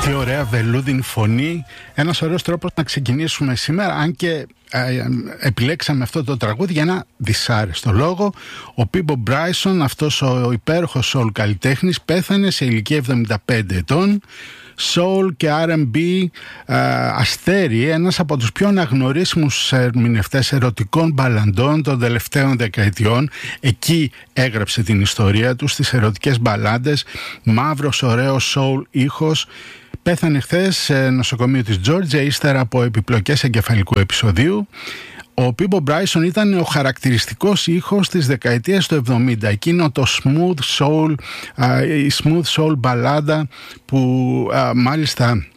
Τι ωραία βελούδινη φωνή. Ένας ωραίος τρόπος να ξεκινήσουμε σήμερα, αν και επιλέξαμε αυτό το τραγούδι για ένα δυσάρεστο λόγο. Ο Peabo Bryson, αυτός ο υπέροχος soul καλλιτέχνης, πέθανε σε ηλικία 75 ετών. Soul και R&B αστέρι, ένας από τους πιο αναγνωρίσιμους ερμηνευτές ερωτικών μπαλαντών των τελευταίων δεκαετιών. Εκεί έγραψε την ιστορία του, στις ερωτικές μπαλάντες. Μαύρος ωραίος soul ήχος. Πέθανε χθες σε νοσοκομείο της Τζόρτζια ύστερα από επιπλοκές εγκεφαλικού επεισοδίου. Ο Peabo Bryson ήταν ο χαρακτηριστικός ήχος της δεκαετίας του 70. Εκείνο το smooth soul, η smooth soul μπαλάντα που μάλιστα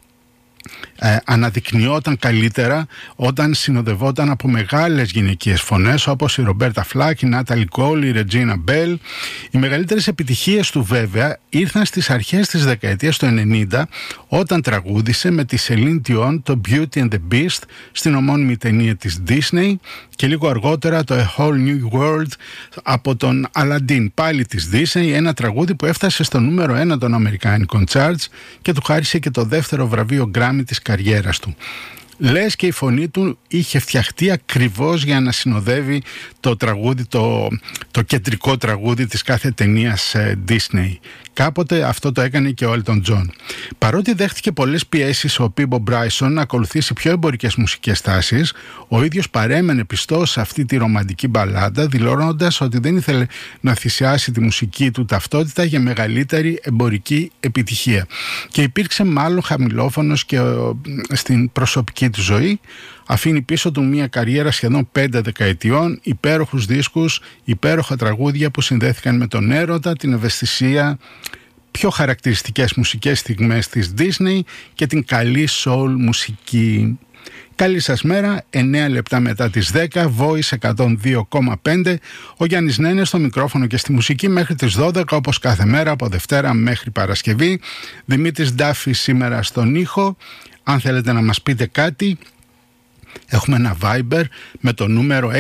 αναδεικνυόταν καλύτερα όταν συνοδευόταν από μεγάλες γυναικείες φωνές όπως η Ρομπέρτα Φλάκ, η Νάταλι Κόλ, η Ρετζίνα Μπέλ. Οι μεγαλύτερες επιτυχίες του βέβαια ήρθαν στις αρχές της δεκαετίας του 90 όταν τραγούδισε με τη Celine Dion το Beauty and the Beast στην ομώνυμη ταινία της Disney και λίγο αργότερα το A Whole New World από τον Aladdin, πάλι της Disney, ένα τραγούδι που έφτασε στο νούμερο 1 των αμερικάνικων charts και του χάρισε και το δεύτερο βραβείο Grammy της καριέρας του. Λες και η φωνή του είχε φτιαχτεί ακριβώς για να συνοδεύει το τραγούδι, το κεντρικό τραγούδι της κάθε ταινίας Disney. Κάποτε αυτό το έκανε και ο Elton John. Παρότι δέχτηκε πολλές πιέσεις ο Peabo Bryson να ακολουθήσει πιο εμπορικές μουσικές τάσεις, ο ίδιος παρέμενε πιστός σε αυτή τη ρομαντική μπαλάντα, δηλώνοντας ότι δεν ήθελε να θυσιάσει τη μουσική του ταυτότητα για μεγαλύτερη εμπορική επιτυχία. Και υπήρξε μάλλον χαμηλόφωνος και στην προσωπική του ζωή. Αφήνει πίσω του μια καριέρα σχεδόν 5 δεκαετιών, υπέροχους δίσκους, υπέροχα τραγούδια που συνδέθηκαν με τον έρωτα, την ευαισθησία, πιο χαρακτηριστικές μουσικές στιγμές της Disney και την καλή soul μουσική. Καλή σας μέρα, 9 λεπτά μετά τις 10, Voice 102,5, ο Γιάννης Νένες στο μικρόφωνο και στη μουσική μέχρι τις 12, όπως κάθε μέρα από Δευτέρα μέχρι Παρασκευή. Δημήτρης Ντάφης σήμερα στον ήχο. Αν θέλετε να μας πείτε κάτι, έχουμε ένα Viber με το νούμερο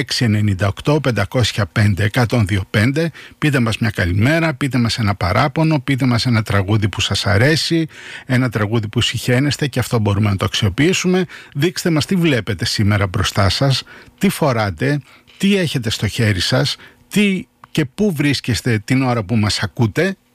698-505-1025. Πείτε μας μια καλημέρα, πείτε μας ένα παράπονο, πείτε μας ένα τραγούδι που σας αρέσει, ένα τραγούδι που συχαίνεστε και αυτό μπορούμε να το αξιοποιήσουμε. Δείξτε μας τι βλέπετε σήμερα μπροστά σας, τι φοράτε, τι έχετε στο χέρι σας, τι και πού βρίσκεστε την ώρα που μας ακούτε